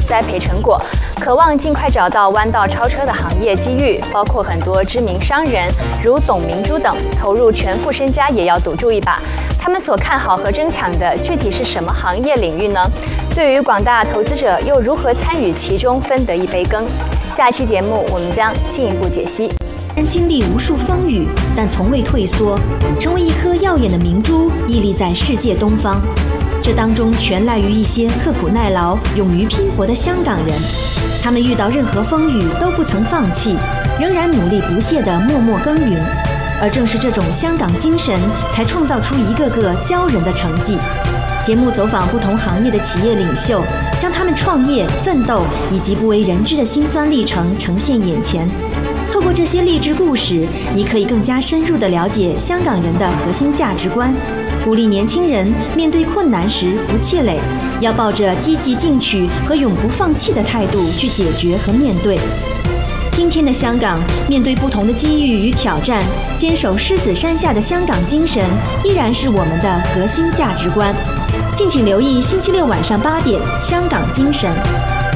栽培成果，渴望尽快找到弯道超车的行业机遇，包括很多知名商人如董明珠等，投入全副身家也要赌注一把。他们所看好和争抢的具体是什么行业领域呢？对于广大投资者又如何参与其中分得一杯羹？下期节目我们将进一步解析。 经历无数风雨，但从未退缩，成为一颗耀眼的明珠，屹立在世界东方。这当中全赖于一些刻苦耐劳、勇于拼搏的香港人。他们遇到任何风雨都不曾放弃，仍然努力不懈地默默耕耘。而正是这种香港精神，才创造出一个个骄人的成绩。节目走访不同行业的企业领袖，将他们创业、奋斗以及不为人知的辛酸历程呈现眼前。透过这些励志故事，你可以更加深入地了解香港人的核心价值观，鼓励年轻人面对困难时不气馁，要抱着积极进取和永不放弃的态度去解决和面对。今天的香港，面对不同的机遇与挑战，坚守狮子山下的香港精神依然是我们的核心价值观。敬请留意星期六晚上8点《香港精神》。